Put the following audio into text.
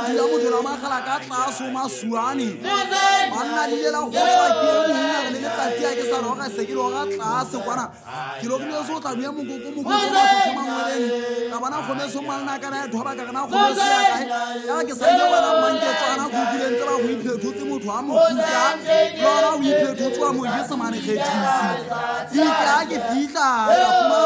dira motho la magala ka tlase o masuane banna di lela go tswa ke monna le letsatsi a ke sa roga se ke lo ga tlase kwana ke lo ke so tla bua mokoko ke mangweleng ka bana gone so mangna kana ya thoba ka kana gone se ya kae ya ke sa ile wena mmanke tswana go dileng tsela go iphetotse motho a mofuta lona o iphetotse wa mo jesa mane kgethisi di ka ke fitla